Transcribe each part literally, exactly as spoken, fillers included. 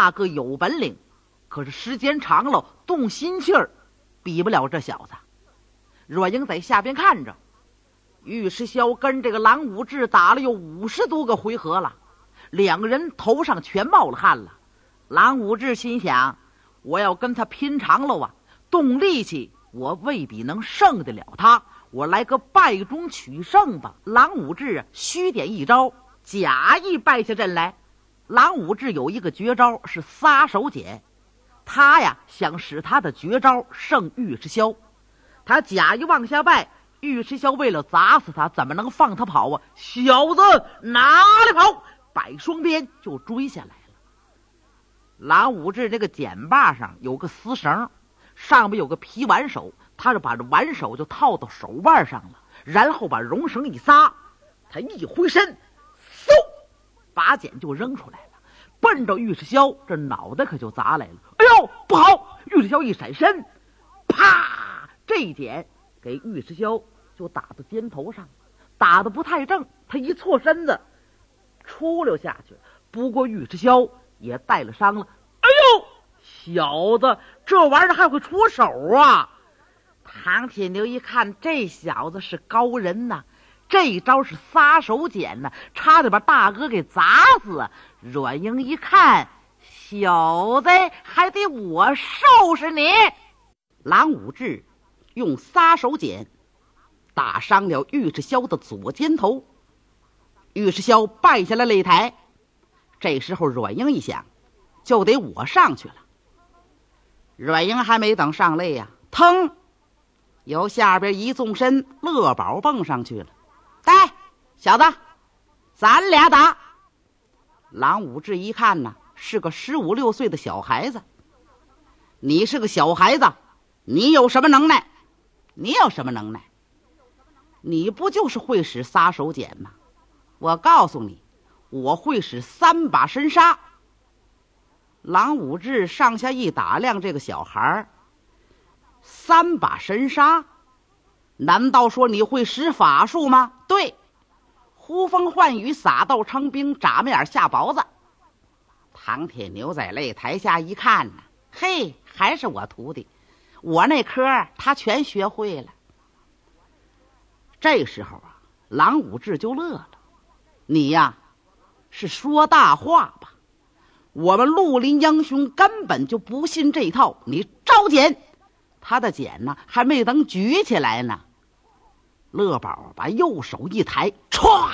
大个有本领，可是时间长了动心气儿，比不了这小子。阮英在下边看着，尉迟霄跟这个郎武志打了有五十多个回合了，两个人头上全冒了汗了。郎武志心想，我要跟他拼长了啊，动力气我未必能胜得了他，我来个败中取胜吧。郎武志啊，虚点一招，假意败下阵来。郎武志有一个绝招是撒手锏，他呀想使他的绝招胜尉迟霄，他假意往下拜，尉迟霄为了砸死他，怎么能放他跑啊？小子哪里跑？摆双鞭就追下来了。郎武志这个锏把上有个丝绳，上面有个皮挽手，他就把这挽手就套到手腕上了，然后把绒绳一撒，他一挥身，嗖，把锏就扔出来了，奔着尉迟霄这脑袋可就砸来了。哎呦，不好！尉迟霄一闪身，啪，这一锏给尉迟霄就打到肩头上，打得不太正，他一错身子出溜下去。不过尉迟霄也带了伤了。哎呦，小子，这玩意儿还会出手啊！唐铁牛一看，这小子是高人呐，这一招是撒手锏呐，差点把大哥给砸死。阮英一看，小子还得我收拾你。郎武志用撒手锏打伤了尉迟霄的左肩头，尉迟霄败下了擂台。这时候阮英一想，就得我上去了。阮英还没等上擂呀、啊，腾，由下边一纵身，乐宝蹦上去了。带小子，咱俩打。郎武志一看呢，是个十五六岁的小孩子。你是个小孩子，你有什么能耐？你有什么能耐？你不就是会使撒手锏吗？我告诉你，我会使三把神杀。郎武志上下一打量这个小孩，三把神杀？难道说你会使法术吗？对，呼风唤雨，撒豆成兵，眨面下雹子。唐铁牛在擂台下一看呢，嘿，还是我徒弟，我那科他全学会了。这时候啊，郎武志就乐了，你呀是说大话吧？我们绿林英雄根本就不信这套，你招锏。他的锏呢还没等举起来呢，乐宝把右手一抬，歘，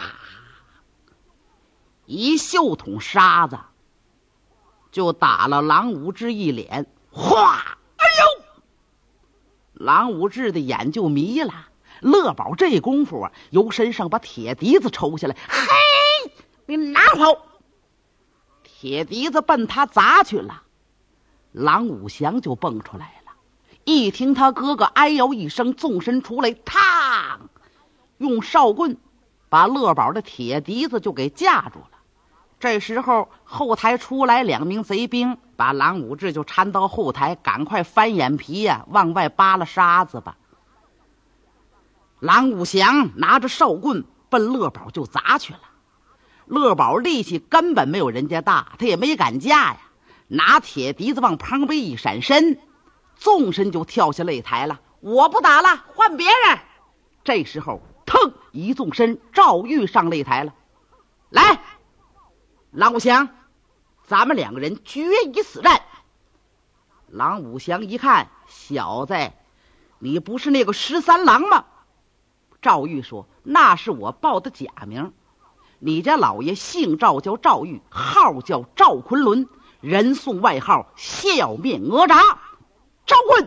一袖筒沙子就打了郎武志一脸，哗，哎呦！郎武志的眼就迷了。乐宝这功夫啊，由身上把铁笛子抽下来，嘿，你哪跑？铁笛子奔他砸去了。郎武祥就蹦出来了，一听他哥哥哎呦一声，纵身出来，嘡，用哨棍把乐宝的铁笛子就给架住了。这时候后台出来两名贼兵，把郎武志就搀到后台，赶快翻眼皮呀、啊，往外扒了沙子吧。郎武祥拿着哨棍奔乐宝就砸去了。乐宝力气根本没有人家大，他也没敢架呀，拿铁笛子往旁边一闪身，纵身就跳下擂台了。我不打了，换别人。这时候腾一纵身，赵玉上擂台了。来，郎武祥，咱们两个人决一死战。郎武祥一看，小子，你不是那个十三郎吗？赵玉说，那是我报的假名，你家老爷姓赵，叫赵玉，号叫赵昆仑，人送外号笑面哪吒。招棍！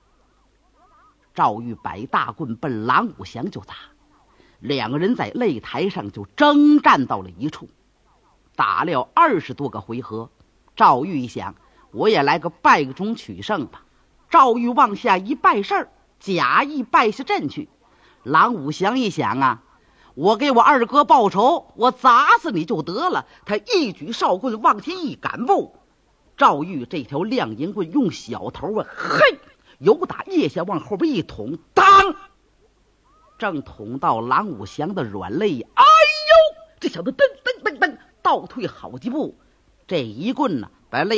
赵玉摆大棍奔郎武祥就打，两个人在擂台上就征战到了一处，打了二十多个回合。赵玉一想，我也来个败中取胜吧。赵玉往下一拜事儿，假意败下阵去。郎武祥一想啊，我给我二哥报仇，我砸死你就得了。他一举哨棍往前一赶步，赵玉这条亮银棍用小头啊，嘿，由打腋下往后边一捅，当，正捅到郎武祥的软肋。哎呦，这小子噔噔噔噔倒退好几步，这一棍呢，把肋